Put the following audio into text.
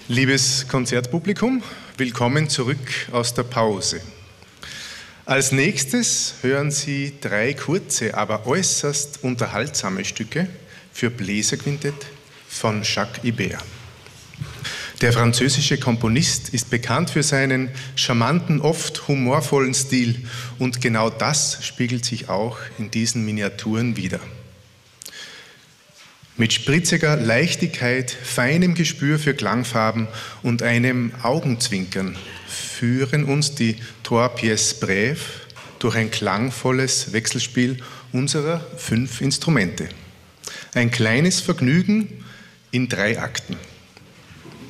Liebes Konzertpublikum, willkommen zurück aus der Pause. Als nächstes hören Sie 3 kurze, aber äußerst unterhaltsame Stücke für Bläserquintett von Jacques Ibert. Der französische Komponist ist bekannt für seinen charmanten, oft humorvollen Stil und genau das spiegelt sich auch in diesen Miniaturen wider. Mit spritziger Leichtigkeit, feinem Gespür für Klangfarben und einem Augenzwinkern führen uns die 3 Pièces brèves durch ein klangvolles Wechselspiel unserer 5 Instrumente. Ein kleines Vergnügen in 3 Akten.